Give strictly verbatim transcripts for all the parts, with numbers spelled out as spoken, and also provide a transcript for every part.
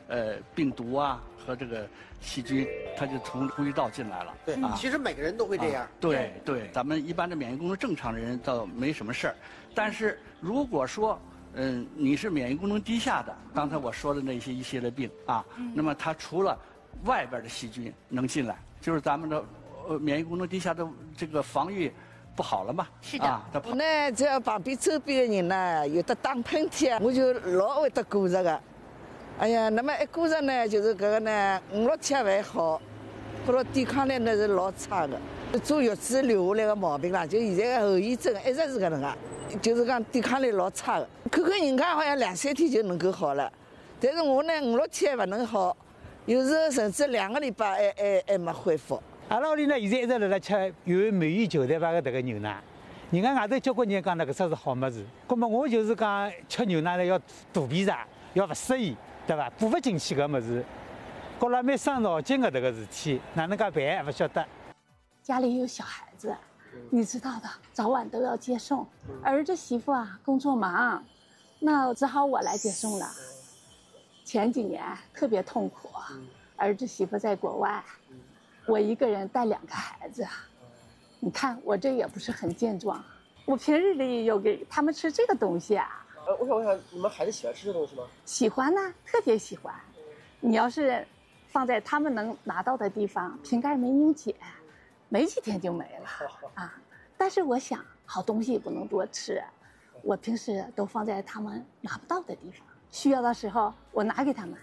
呃病毒啊和这个细菌，它就从呼吸道进来了。 对，啊、其实每个人都会这样。啊、 对对，咱们一般的免疫功能正常的人倒没什么事儿，但是如果说嗯你是免疫功能低下的，刚才我说的那些一系列病啊，嗯、那么它除了外边的细菌能进来，就是咱们的呃免疫功能低下的这个防御不好了嘛。 是的。 啊、 我呢，只要旁边周边的人呢有的打喷嚏啊，我就老会得过热个。哎呀，那么一过热呢，就是搿个呢，五六天还好，过了抵抗力那是老差的。坐月子留下来的毛病啦，就现在的后遗症一直是搿能介，就是讲抵抗力老差的。看看人家好像两三天就能够好了，但是我呢五六天还不能好，有时候甚至两个礼拜还还还没恢复。 阿拉屋里呢，现在一直辣辣吃有免疫球蛋白的迭个牛奶。人家外头交关人讲呢，搿只是好物事。葛末我就是讲吃牛奶呢要肚皮上，要勿适宜。对吧？补不进去个物事，觉了蛮伤脑筋的这个事体，哪能介办也不晓得。 家里有小孩子，你知道的，早晚都要接送。儿子媳妇啊，工作忙，那只好我来接送了。前几年特别痛苦，儿子媳妇在国外，我一个人带两个孩子。你看我这也不是很健壮，我平日里有给他们吃这个东西啊。 呃，我想问一下，你们孩子喜欢吃这东西吗？ 喜欢呢，特别喜欢。你要是放在他们能拿到的地方，瓶盖没拧紧，没几天就没了啊。但是我想，好东西也不能多吃，我平时都放在他们拿不到的地方，需要的时候我拿给他们。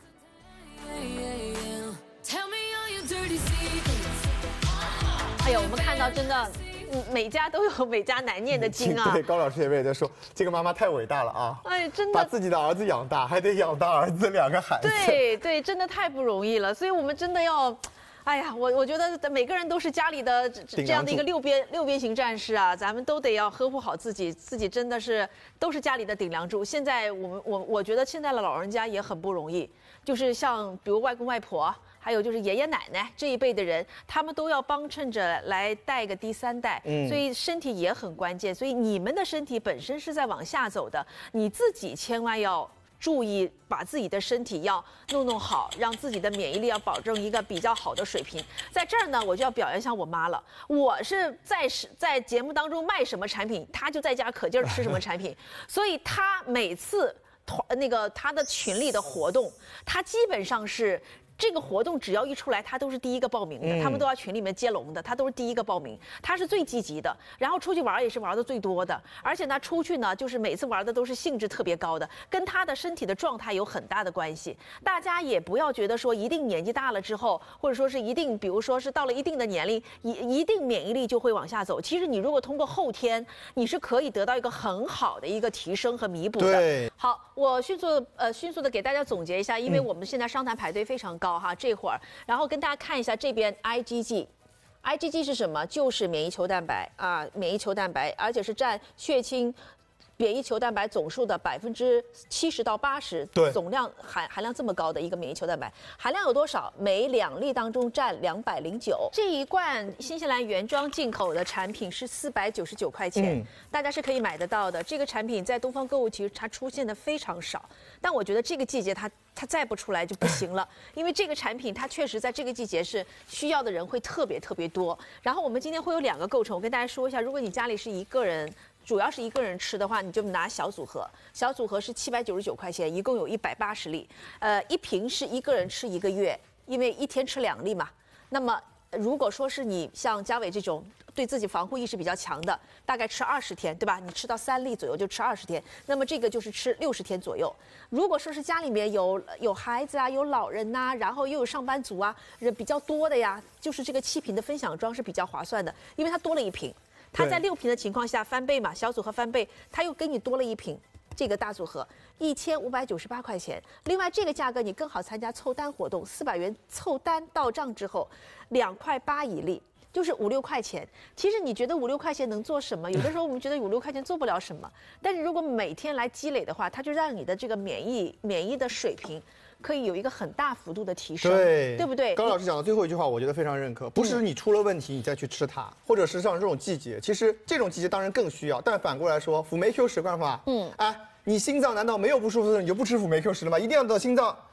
哎呀，我们看到真的。每家都有每家难念的经啊！ 对，高老师也也在说，这个妈妈太伟大了啊！ 哎，真的， 把自己的儿子养大，还得养大儿子两个孩子。 对对，真的太不容易了。所以我们真的要，哎呀，我我觉得每个人都是家里的这样的一个六边六边形战士啊，咱们都得要呵护好自己，自己真的是都是家里的顶梁柱。现在我们我我觉得现在的老人家也很不容易，就是像比如外公外婆。还有就是爷爷奶奶这一辈的人，他们都要帮衬着来带个第三代，嗯，所以身体也很关键。所以你们的身体本身是在往下走的，你自己千万要注意，把自己的身体要弄弄好，让自己的免疫力要保证一个比较好的水平。在这儿呢，我就要表扬一下我妈了。我是在在节目当中卖什么产品，她就在家可劲儿吃什么产品，所以她每次团那个她的群里的活动，她基本上是。这个活动只要一出来，他都是第一个报名的，嗯、他们都要群里面接龙的，他都是第一个报名，他是最积极的。然后出去玩也是玩的最多的，而且呢，出去呢就是每次玩的都是兴致特别高的，跟他的身体的状态有很大的关系。大家也不要觉得说一定年纪大了之后，或者说是一定，比如说是到了一定的年龄，一一定免疫力就会往下走。其实你如果通过后天，你是可以得到一个很好的一个提升和弥补的。 对， 好，我迅速呃迅速的给大家总结一下，因为我们现在商谈排队非常高。哈，这会儿，然后跟大家看一下这边 I G G，I G G 是什么？就是免疫球蛋白啊，免疫球蛋白，而且是占血清免疫球蛋白总数的百分之七十到八十，总量含含量这么高的一个免疫球蛋白，含量有多少？每两粒当中占两百零九。这一罐新西兰原装进口的产品是四百九十九块钱，嗯、大家是可以买得到的。这个产品在东方购物其实它出现的非常少，但我觉得这个季节它。它再不出来就不行了，因为这个产品它确实在这个季节是需要的人会特别特别多。然后我们今天会有两个构成，我跟大家说一下，如果你家里是一个人，主要是一个人吃的话，你就拿小组合，小组合是七百九十九块钱，一共有一百八十粒，呃，一瓶是一个人吃一个月，因为一天吃两粒嘛。那么如果说是你像嘉伟这种对自己防护意识比较强的，大概吃二十天，对吧？你吃到三粒左右就吃二十天，那么这个就是吃六十天左右。如果说是家里面有有孩子啊，有老人呐、啊，然后又有上班族啊，人比较多的呀，就是这个七瓶的分享装是比较划算的，因为它多了一瓶，它在六瓶的情况下翻倍嘛，小组合翻倍，它又给你多了一瓶。这个大组合一千五百九十八块钱，另外这个价格你更好参加凑单活动，四百元凑单到账之后，两块八一粒，就是五六块钱。其实你觉得五六块钱能做什么？有的时候我们觉得五六块钱做不了什么，但是如果每天来积累的话，它就让你的这个免疫免疫的水平可以有一个很大幅度的提升， 对， 对不对？ 高老师讲的最后一句话，我觉得非常认可。不是你出了问题你再去吃它，或者是像这种季节，其实这种季节当然更需要。但反过来说，辅酶 Q 十罐话，嗯，哎，你心脏难道没有不舒服的你就不吃辅酶 Q 十了吗？一定要到心脏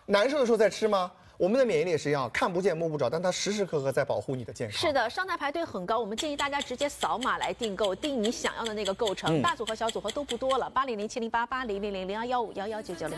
难受的时候再吃吗？我们的免疫力也是一样，看不见摸不着，但它时时刻刻在保护你的健康。 是的，商台排队很高，我们建议大家直接扫码来订购，订你想要的那个构成， 嗯、 大组合、小组合都不多了，八零零七零八八零零零零二幺五幺幺九九零。